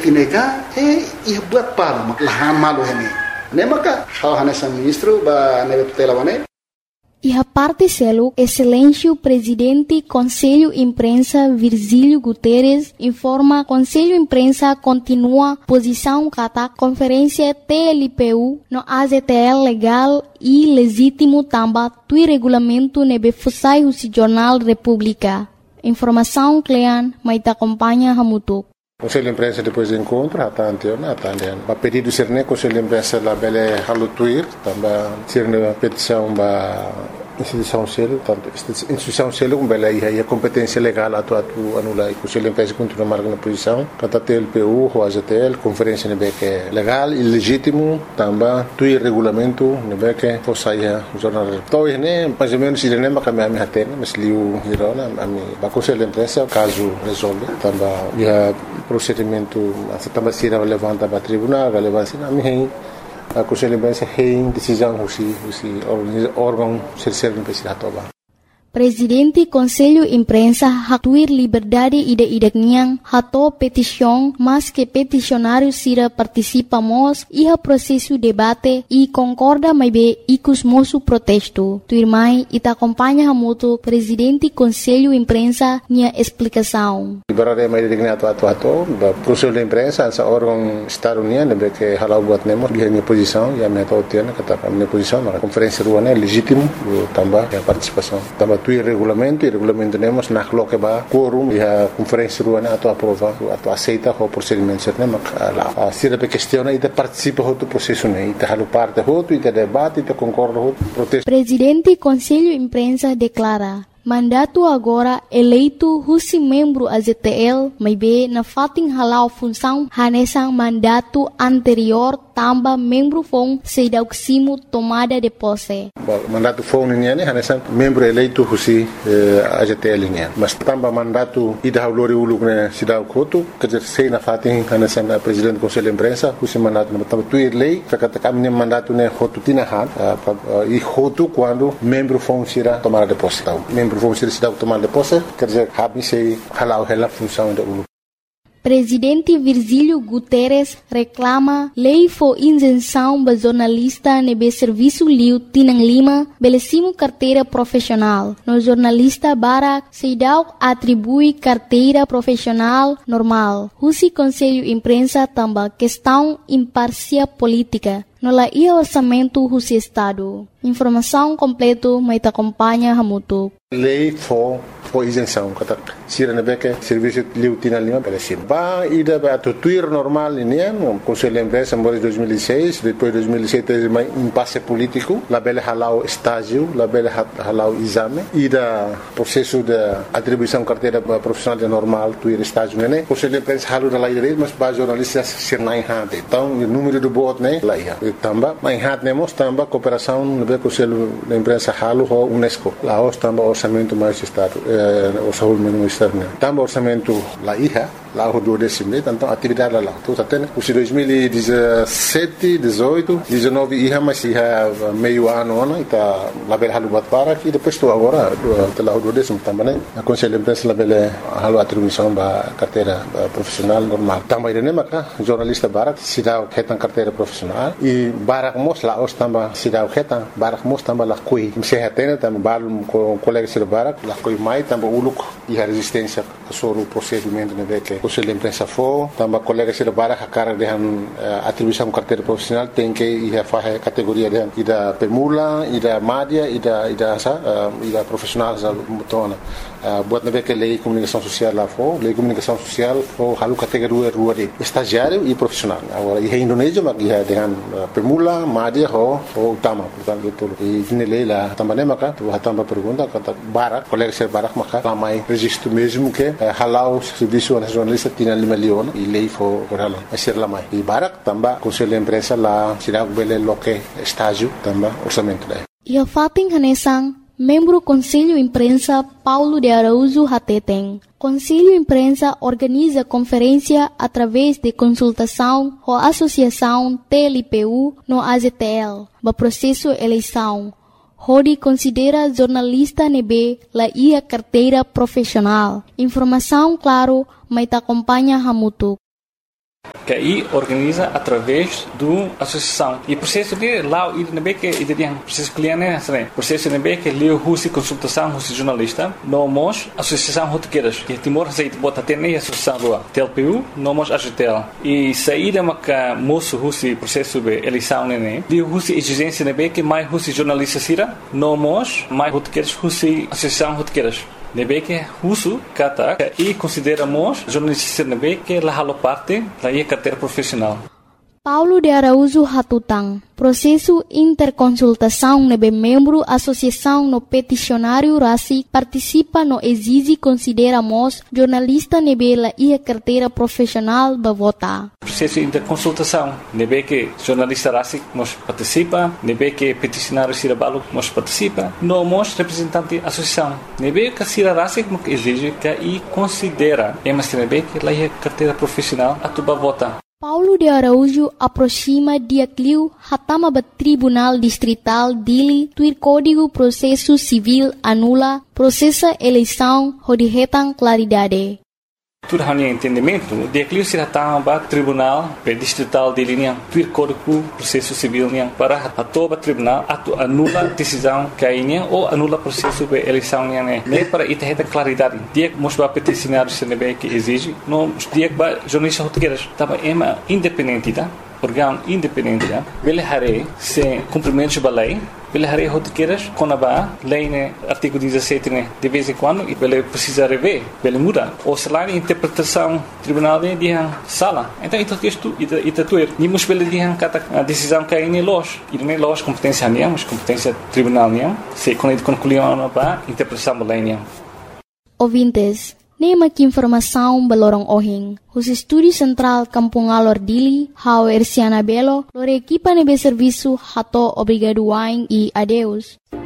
Ineka ia buat palo maklahan malu hene. Nemaka hal hanesan ministro ba nebe tutelawane. E a parte selo, excelência presidente Conselho Imprensa Virgílio Guterres informa Conselho Imprensa continua posição kata conferência TLPU no AZTL legal e legítimo tamba tui regulamento nebe fusai o Jornal República. Informação Clean, mas te acompanha Hamutuk. Conselho de Imprensa depois do encontro, a pedido de ser Conselho de Imprensa la bele halutuir, também ser petição ba instituição selo, tanto instituição selo como bela a competência legal atu anula e Conselho de Imprensa continua marcando posição, kata TLPU, o AZTL, conferência nebe que legal e legítimo, também tu regulamento nebe que fosaia jornal. Então né, mais ou menos ele nem macam me hatena, mas liu hirona ami ba Conselho de Imprensa caso resolve, também a procedimento também será levanta para tribunal, relevância na minha a Conselho de Imprensa tem decisão o órgão terceiro não precisa tomar. Presidente Conselho Imprensa hatuir liberdade ida-idakniang hato petição, mas que peticionários sira participamos e a processo debate e concorda mais bem ikus moço protesto. Tuirmai ita acompanha hamuto Presidente Conselho Imprensa nia explicação. Liberdade mais digna atu Conselho de Imprensa essa órgão estado-união que halau buat nemo dia minha posição e a minha tautiana kata minha posição na conferência ruana é legítimo também a participação também tu regulamento nemos na coloque ba quorum e a conferência ruana atu aprova atu aceita o procedimento certo mak la sira pe questiona e participa do processo né e halu parte e debate e concorda protesto. Presidente Conselho Imprensa declara mandato agora eleito husi membro AZTL may be na fating halau função hanesang mandato anterior tamba membro fong seidaksimo tomada de posse. Mandato fong niya ne hanesang membro eleito husi AZTL niya. Mas tamba mandato ida haulori uluk ne sidaw koto kajer sei na fating hanesang presidente Conselho de Imprensa husi mandato na tamba tuir lei kakata kami mandato ne hotu tinahan e hotu quando membro fong sira tomada de posse. Vamos ser cidade tomar de posse, quer dizer, se halau ela função da ULU. Presidente Virgílio Guterres reclama lei for isenção ba jornalista nebe serviço liu tinang lima belesimo carteira profissional. No jornalista Barak Seidau atribui carteira profissional normal. Husi Conselho Imprensa tamba questão imparcial política. No la ia orçamento husi Estado. Informação completo mas te acompanha Hamutuk. Lei for isenção, kata sira nebeke serviço liu tina lima belesim. Ba ida ba tuir normal ini no Conselho de Imprensa em 2006, depois 2007 teve mais impasse político, la bele halau estágio, la bele halau exame, ida processo de atribuição carteira profissional de normal tuir estágio né. Conselho de Imprensa halu na lei direito, mas ba jornalistas ser na hade. Então o número do voto né lá ia. Tamba mais hade nemos tamba cooperação no Conselho de Imprensa halu ho UNESCO. Lá os tamba orçamento mais estado orçamento externo. Tamba orçamento lá ia, lá o do décimo, então atividade lá. Então até os 2017, 18, 19 ia mas ia meio ano né, tá lá bela halu bat para e depois tu agora lá o do décimo também né. A Conselho de Imprensa lá bela halu atribuição ba carteira profissional normal. Tamba irene maka jornalista barak sidau ketan carteira profissional e barak mos lá os tamba sidau ketan barak mos tamba lá kui sehatena tamba balum com colega sir barak lá kui mai tamba uluk e a resistência sobre o procedimento né que o Conselho de Imprensa for tamba colega sir barak a cara de atribuição carteira profissional tem que ir a fazer categoria de ida permula ida madia ida profissional za mutona buat nebe que lei comunicação social lá for lei comunicação social for halu categoria rua de estagiário e profissional agora e Indonésia mas ia dengan permula madia ho utama portanto itu e lei lá também maka tu tamba pergunta kata barak colega ser barak maka ramai registro mesmo que halau serviço a jornalista tinha 5 milhões e lei for halau ser lamai e barak tamba Conselho de Imprensa lá será bele loque estágio tamba orçamento daí e a fating hanesang membro Conselho Imprensa Paulo de Araújo Hateteng. Conselho Imprensa organiza conferência através de consultação com a Associação TLPU no AZTL, no processo eleição. Rodi considera jornalista nebe la ia carteira profissional. Informação claro, mas te acompanha Hamutuk. que aí organiza através da associação. E o processo de lá, que o processo cliente, processo de que leu Rússia consultação, Rússia jornalista, nós, associação rotequeiras, que Timor Rezeite bota até nem associação do TLPU, nós ajutel. E saída uma moço Rússia processo de eleição, leu Rússia exigência que mais Rússia jornalista sira, nós, mais rotequeiras, Rússia associação rotequeiras. Nebe que russo kata e consideramos jornalistas nebe que lá halo parte da carteira profissional. Paulo de Araújo Hatutang, processo interconsultação nebe membro associação no peticionário RACI participa no exige consideramos jornalista nebe la carteira profissional ba vota. Processo interconsultação nebe que jornalista RACI nos participa, nebe que peticionário Cirabalo nos participa, nós representante associação nebe que Cira RACI exige que e considera nebe que la carteira profissional atuba vota. Paulo de Araújo aproxima dia cliu hatama ba Tribunal Distrital Dili tuir Código Processo Civil anula processa eleição rodihetan claridade. Tudo hanya entendimento, dia cliu se hatama ba Tribunal Distrital Dili niang tuir Código Processo Civil niang para atoba tribunal atu anula decisão kainya ou anula processo de eleição niang ne para iterreta claridade. Dia mosba peticionário CNB que exige, no dia ba jornalista rotequeiras tava ema independente tá? Órgão independente, ele haré sem cumprimentos da lei, ele haré rotequeiras com a lei, artigo 17, de vez em quando, e ele precisa rever, ele muda. Ou se lá, interpretação tribunal de sala. Então, isto tuer. Nimos ele a decisão que é loja. E não é loja competência minha, mas competência tribunal minha. Se quando concluiu a interpretação da lei. Ouvintes. Nema que informação balorong ohing. Os estúdios central Kampung Alor Dili, Hao Ersiana Belo, lore equipa nebe serviço hato obrigado wain e adeus.